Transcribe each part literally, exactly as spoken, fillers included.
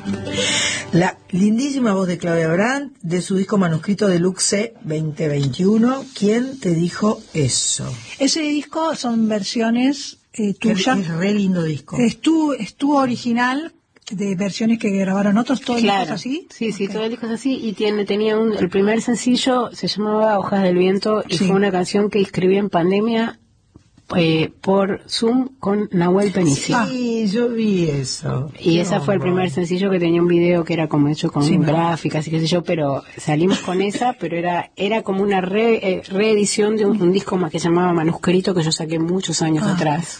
La lindísima voz de Claudia Brandt, de su disco manuscrito Deluxe veinte veintiuno. ¿Quién te dijo eso? Ese disco son versiones eh, tuyas. Es, es re lindo disco. Es tu, es tu original de versiones que grabaron otros, todo claro. el disco es así. Sí, sí, okay. todo el disco es así. Y tiene, tenía un, el primer sencillo se llamaba Hojas del Viento y sí. fue una canción que escribí en pandemia. Eh, por Zoom con Nahuel Penici. Sí, yo vi eso. Y ese fue el primer sencillo que tenía un video que era como hecho con sí, gráficas y qué sé yo, pero salimos con esa, pero era era como una re, eh, reedición de un, un disco más que se llamaba Manuscrito que yo saqué muchos años ah. atrás.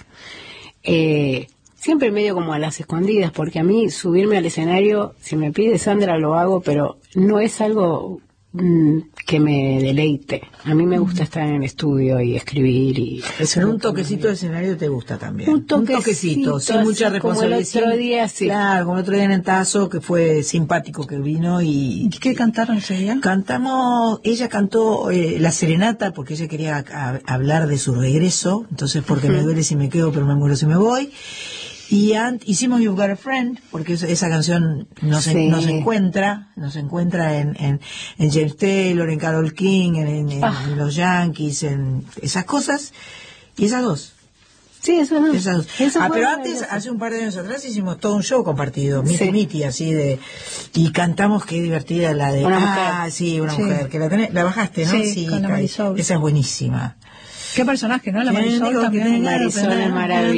Eh, siempre medio como a las escondidas, porque a mí subirme al escenario, si me pide Sandra lo hago, pero no es algo que me deleite. A mí me gusta estar en el estudio y escribir y pero un toquecito de escenario te gusta también. Un toquecito, un toquecito sin mucha responsabilidad. Como el otro día, sí. Claro, como el otro día en el Tazo, que fue simpático que vino y... ¿Qué cantaron ese día? Cantamos, ella cantó eh, La Serenata porque ella quería a, a hablar de su regreso, entonces porque uh-huh. me duele si me quedo pero me muero si me voy. Y and, hicimos You've Got a Friend, porque esa, esa canción no se, sí. no se encuentra, no se encuentra en, en, en James Taylor, en Carole King, en, en, en ah. los Yankees, en esas cosas, y esas dos. Sí, eso no. Esas dos. Eso ah, pero antes, eso. hace un par de años atrás, hicimos todo un show compartido, Miti sí. Miti, así de, y cantamos, qué divertida la de, una ah, mujer. sí, una sí. mujer, que la tenés, la bajaste, ¿no? Sí, sí con la Marisol. Esa es buenísima. Qué personaje, ¿no? La Marisol también. Marisol es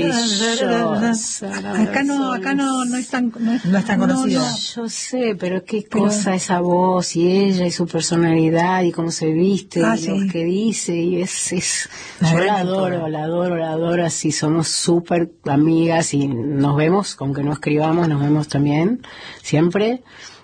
maravillosa. Acá no, acá no, no es tan, no es, no es tan conocida. No, no. Yo sé, pero qué pero... cosa esa voz y ella y su personalidad y cómo se viste ah, y sí. lo que dice y es, es yo la adoro, la adoro, la adoro. Así somos súper amigas y nos vemos, aunque no escribamos, nos vemos también siempre.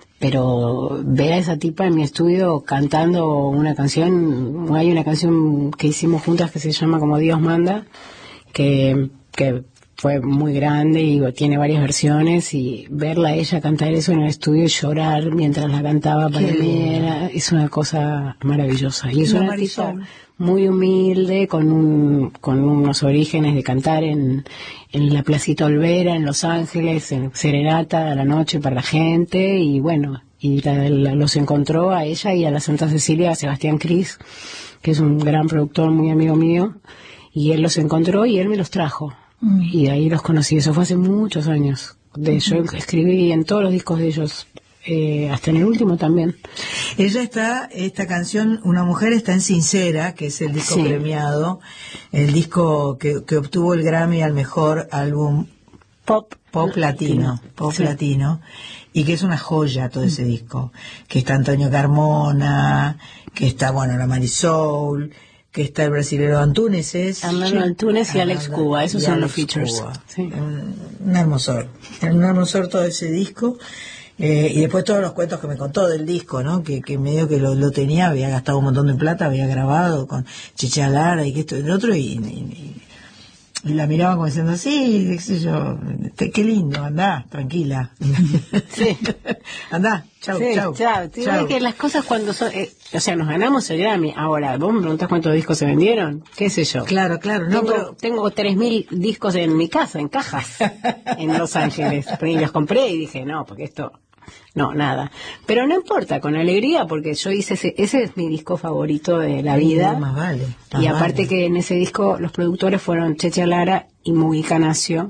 Pero ver a esa tipa en mi estudio cantando una canción, hay una canción que hicimos juntas que se llama Como Dios Manda, que, que fue muy grande y tiene varias versiones, y verla a ella cantar eso en el estudio y llorar mientras la cantaba para mí era, es una cosa maravillosa. Y es una artista muy humilde, con un con unos orígenes de cantar en, en la Placita Olvera, en Los Ángeles, en serenata a la noche para la gente, y bueno, y la, la, los encontró a ella y a la Santa Cecilia, a Sebastián Cris, que es un gran productor, muy amigo mío, y él los encontró y él me los trajo, mm. y de ahí los conocí. Eso fue hace muchos años. De, yo escribí en todos los discos de ellos, eh, hasta en el último también. Ella está, esta canción, Una Mujer está en Sincera, que es el disco sí. premiado, el disco que, que obtuvo el Grammy al mejor álbum pop pop latino, latino pop sí. latino, y que es una joya todo ese disco, que está Antonio Carmona, que está, bueno, la Marisol, que está el brasilero Antunes, es Armando Antunes y Alex Cuba, esos son los features. Sí. Un, un hermosor, un hermosor todo ese disco. Eh, y después todos los cuentos que me contó del disco, ¿no? Que, que medio que lo, lo tenía, había gastado un montón de plata, había grabado con Chicha Lara y que esto y el otro, y, y, y la miraba como diciendo, sí, qué sé yo, te, qué lindo, andá, tranquila. Sí. Andá, chau, sí, chau. chau. Te digo que las cosas cuando son, eh, o sea, nos ganamos el Grammy. Ahora, vos me preguntás cuántos discos se vendieron, qué sé yo. Claro, claro. No, tengo, pero... tengo tres mil discos en mi casa, en cajas, en Los Ángeles. Y los compré y dije, no, porque esto... No, nada. Pero no importa, con alegría, porque yo hice ese, ese es mi disco favorito de la vida. Sí, más vale, más y aparte vale. que en ese disco los productores fueron Checha Lara y Mujica Nacio,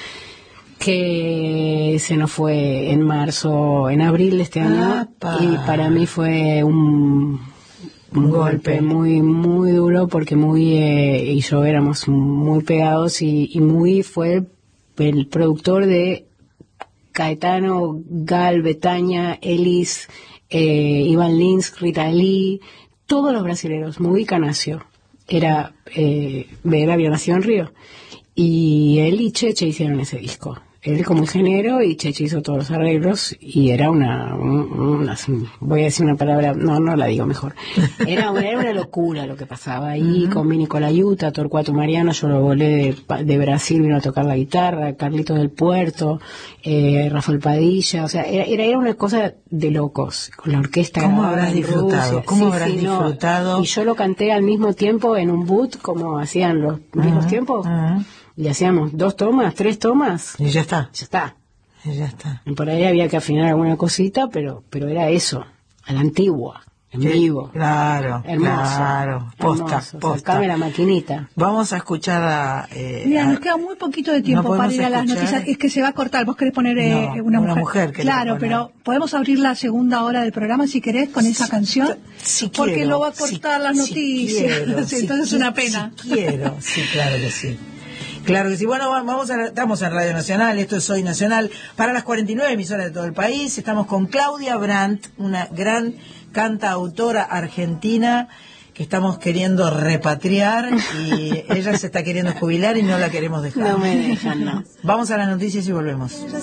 que se nos fue en marzo, en abril de este año. Apa. Y para mí fue un, un, un golpe. golpe muy muy duro, porque Muy eh, y yo éramos muy pegados, y, y Muy fue el productor de Caetano, Gal, Betania, Elis, eh, Iván Lins, Rita Lee, todos los brasileños. Mujica Nacio era, eh, había nacido en Río, y él y Cheche hicieron ese disco. Él como ingeniero y Cheche hizo todos los arreglos, y era una, una, voy a decir una palabra, no, no la digo mejor, era, era una locura lo que pasaba ahí. Uh-huh. Con Vini Colaiuta, Torcuato Mariano, yo lo volé de, de Brasil, vino a tocar la guitarra, Carlitos del Puerto, eh, Rafael Padilla, o sea, era, era una cosa de locos, con la orquesta. ¿Cómo habrás disfrutado? ¿Cómo sí, habrás sí, disfrutado? No. Y yo lo canté al mismo tiempo en un boot, como hacían los uh-huh. mismos tiempos. Uh-huh. Y hacíamos dos tomas, tres tomas. Y ya está. Ya está. Y ya está. Y por ahí había que afinar alguna cosita, pero pero era eso, a la antigua, en Sí, vivo. Claro, Hermoso. claro. Posta, Hermoso. posta. Sacame la maquinita. Vamos a escuchar a... Eh, Mira, a- nos queda muy poquito de tiempo ¿No para podemos ir a las escuchar? noticias. Es que se va a cortar. Vos querés poner eh, No, una, una mujer. mujer quería Claro, poner. pero podemos abrir la segunda hora del programa si querés con esa canción. Si porque quiero, lo va a cortar si- las si noticias. quiero, Sí, si entonces es qui- una pena. Si quiero, sí, claro que sí. Claro que sí. Bueno, va- vamos a, estamos en Radio Nacional, esto es Soy Nacional, para las cuarenta y nueve emisoras de todo el país. Estamos con Claudia Brandt, una gran cantautora argentina que estamos queriendo repatriar y ella se está queriendo jubilar y no la queremos dejar. No me dejan, no. Vamos a las noticias y volvemos.